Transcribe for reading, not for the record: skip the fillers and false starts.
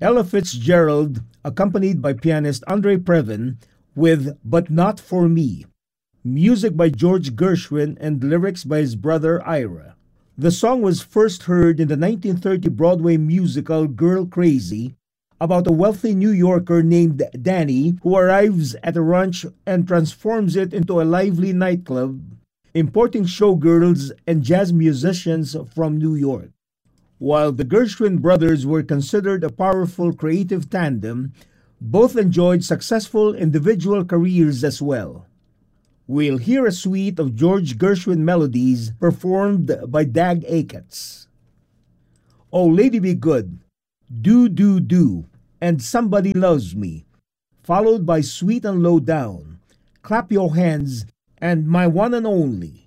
Ella Fitzgerald, accompanied by pianist Andre Previn, with But Not For Me. Music by George Gershwin and lyrics by his brother Ira. The song was first heard in the 1930 Broadway musical Girl Crazy, about a wealthy New Yorker named Danny who arrives at a ranch and transforms it into a lively nightclub, importing showgirls and jazz musicians from New York. While the Gershwin brothers were considered a powerful creative tandem, both enjoyed successful individual careers as well. We'll hear a suite of George Gershwin melodies performed by Dag Aikats. Oh Lady Be Good, Do Do Do, and Somebody Loves Me, followed by Sweet and Low Down, Clap Your Hands, and My One and Only.